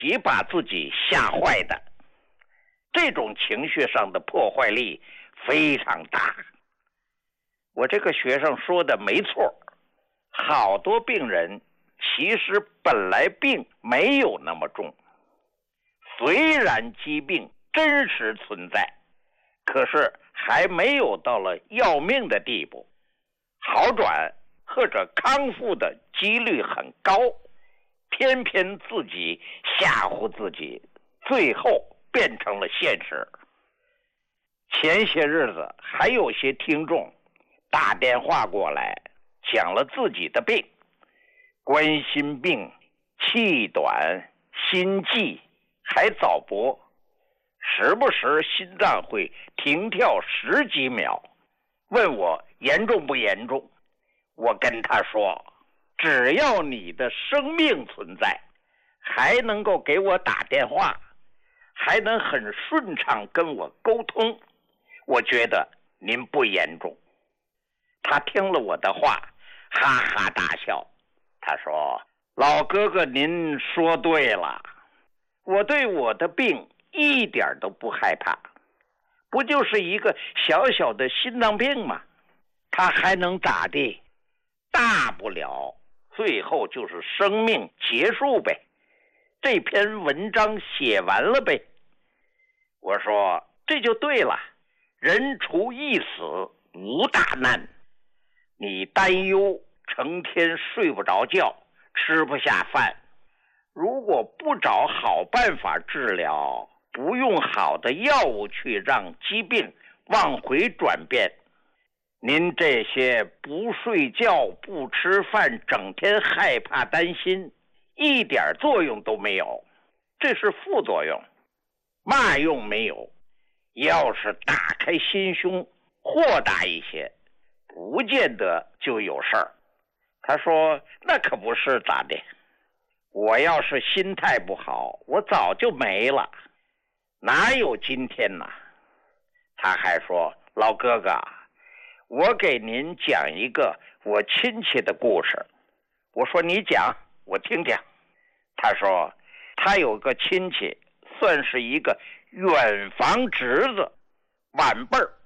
己把自己吓坏的。这种情绪上的破坏力非常大。我这个学生说的没错，好多病人其实本来病没有那么重，虽然疾病真实存在，可是还没有到了要命的地步，好转或者康复的几率很高，偏偏自己吓唬自己，最后变成了现实。前些日子还有些听众打电话过来，讲了自己的病，冠心病、气短、心悸，还早搏，时不时心脏会停跳10几秒，问我严重不严重。我跟他说，只要你的生命存在，还能够给我打电话，还能很顺畅跟我沟通，我觉得您不严重。他听了我的话，哈哈大笑。他说，老哥哥您说对了，我对我的病一点都不害怕，不就是一个小小的心脏病吗？他还能咋地？大不了最后就是生命结束呗，这篇文章写完了呗。我说这就对了，人除一死无大难。你担忧成天睡不着觉，吃不下饭，如果不找好办法治疗，不用好的药物去让疾病往回转变，您这些不睡觉不吃饭，整天害怕担心，一点作用都没有，这是副作用，嘛用没有。要是打开心胸，豁达一些，不见得就有事儿。他说那可不是咋的，我要是心态不好，我早就没了，哪有今天呢？他还说，老哥哥，我给您讲一个我亲戚的故事。我说你讲，我听听。他说他有个亲戚，算是一个远房侄子，晚辈儿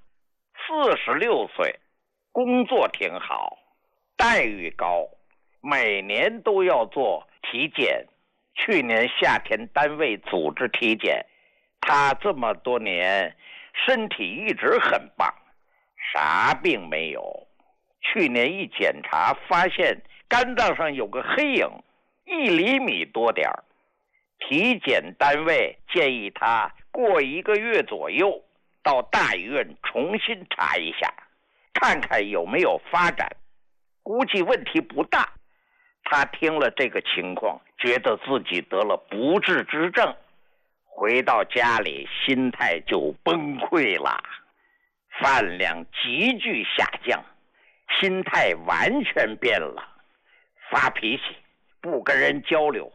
，46岁，工作挺好，待遇高，每年都要做体检。去年夏天单位组织体检，他这么多年身体一直很棒，啥病没有。去年一检查发现肝脏上有个黑影，1厘米多点儿。体检单位建议他过1个月左右到大医院重新查一下，看看有没有发展，估计问题不大。他听了这个情况，觉得自己得了不治之症，回到家里心态就崩溃了，饭量急剧下降，心态完全变了，发脾气，不跟人交流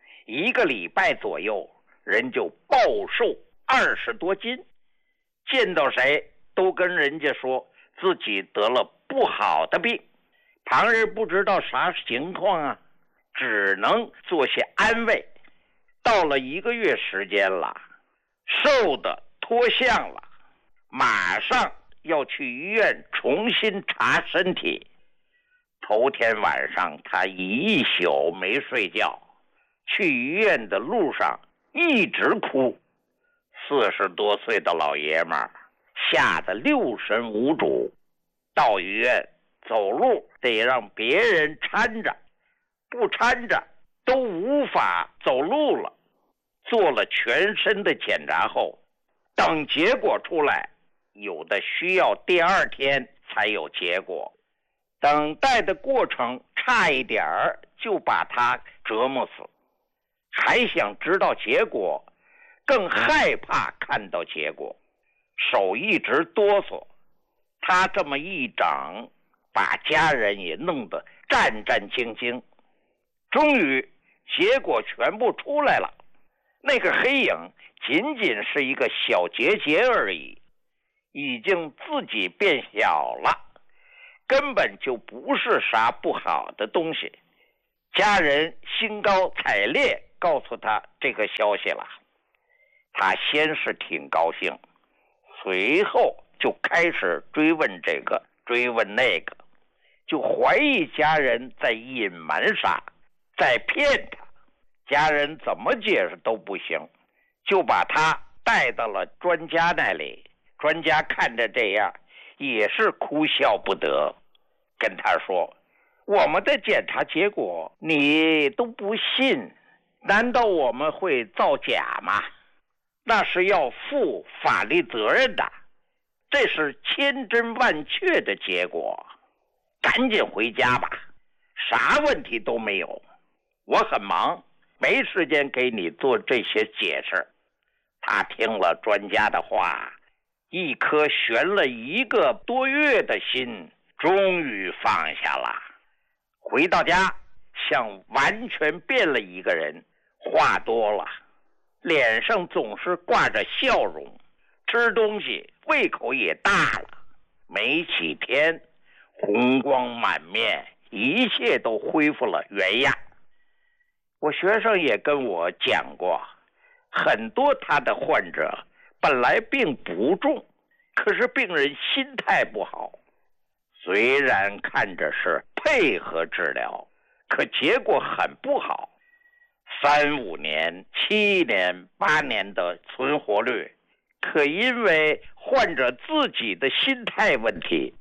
，1个礼拜左右人就暴瘦20多斤，见到谁都跟人家说自己得了不好的病，旁人不知道啥情况啊，只能做些安慰。到了1个月时间了，瘦的脱相了，马上要去医院重新查身体。头天晚上他一宿没睡觉，去医院的路上一直哭。40多岁的老爷们儿吓得6神无主，到医院走路得让别人搀着，不搀着都无法走路了。做了全身的检查后，等结果出来，有的需要第2天才有结果，等待的过程差一点儿就把他折磨死，还想知道结果，更害怕看到结果，手一直哆嗦。他这么一整，把家人也弄得战战兢兢。终于结果全部出来了，那个黑影仅仅是一个小结节而已，已经自己变小了，根本就不是啥不好的东西。家人兴高采烈告诉他这个消息了。他先是挺高兴，随后就开始追问这个追问那个，就怀疑家人在隐瞒啥，在骗他。家人怎么解释都不行，就把他带到了专家那里。专家看着这样也是哭笑不得，跟他说，我们的检查结果你都不信，难道我们会造假吗？那是要负法律责任的，这是千真万确的结果，赶紧回家吧，啥问题都没有，我很忙，没时间给你做这些解释。他听了专家的话，一颗悬了1个多月的心终于放下了。回到家像完全变了一个人，话多了，脸上总是挂着笑容，吃东西胃口也大了，没几天红光满面，一切都恢复了原样。我学生也跟我讲过，很多他的患者本来病不重，可是病人心态不好，虽然看着是配合治疗，可结果很不好，3、5年、7年、8年的存活率，可因为患者自己的心态问题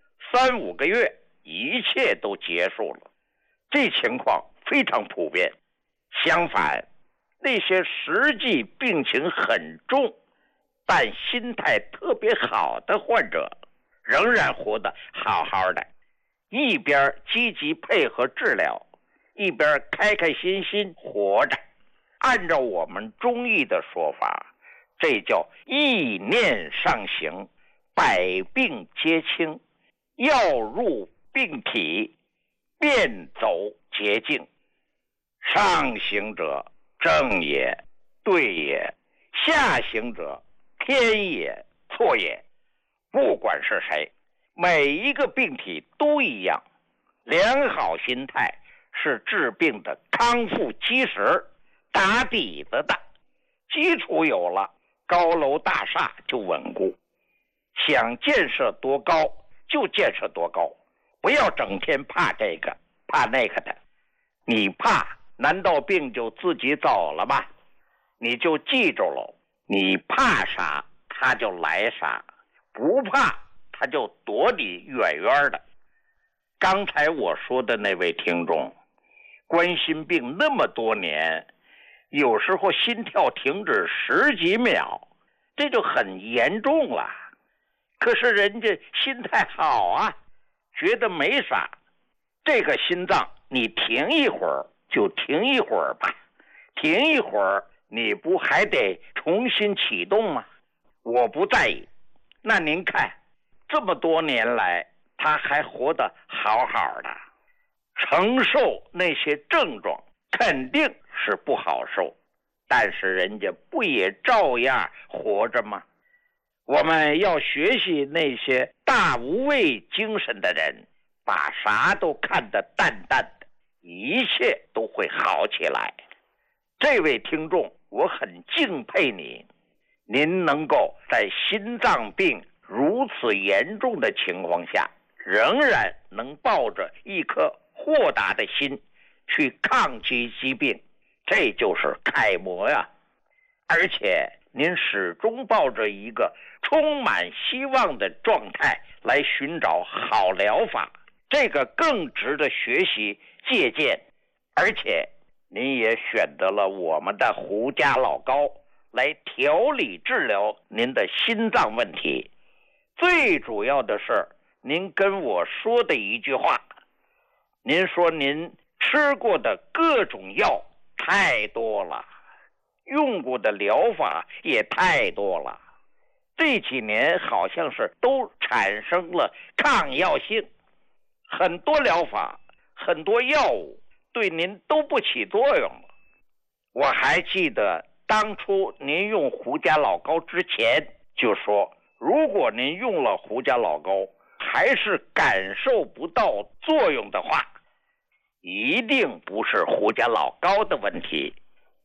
，3、5个月一切都结束了。这情况非常普遍。相反，那些实际病情很重但心态特别好的患者，仍然活得好好的，一边积极配合治疗，一边开开心心活着。按照我们中医的说法，这叫意念上行，百病皆清，药入病体，便走捷径。上行者正也，对也；下行者偏也，错也。不管是谁，每一个病体都一样。良好心态是治病的康复基石，打底子的。基础有了，高楼大厦就稳固。想建设多高就建设多高，不要整天怕这个怕那个的。你怕，难道病就自己走了吗？你就记住了，你怕啥他就来啥，不怕他就躲你远远的。刚才我说的那位听众，冠心病那么多年，有时候心跳停止10几秒，这就很严重了。可是人家心态好啊，觉得没啥，这个心脏你停一会儿就停一会儿吧，停一会儿你不还得重新启动吗？我不在意。那您看，这么多年来他还活得好好的，承受那些症状肯定是不好受，但是人家不也照样活着吗？我们要学习那些大无畏精神的人，把啥都看得淡淡的，一切都会好起来。这位听众，我很敬佩你，您能够在心脏病如此严重的情况下，仍然能抱着一颗豁达的心去抗击疾病，这就是楷模呀。而且您始终抱着一个充满希望的状态来寻找好疗法，这个更值得学习借鉴。而且您也选择了我们的胡家老膏来调理治疗您的心脏问题。最主要的是您跟我说的一句话，您说您吃过的各种药太多了，用过的疗法也太多了，这几年好像是都产生了抗药性，很多疗法很多药物对您都不起作用了。我还记得当初您用胡家老膏之前就说，如果您用了胡家老膏还是感受不到作用的话，一定不是胡家老膏的问题，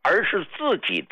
而是自己